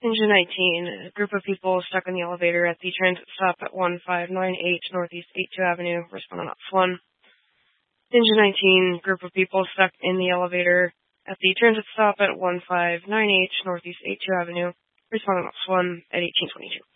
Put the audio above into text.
Engine 19, a group of people stuck in the elevator at the transit stop at 1598 Northeast 82 Avenue. Respond on ops 1. Engine 19, group of people stuck in the elevator at the transit stop at 1598 Northeast 82 Avenue. Respond on ops 1 at 1822.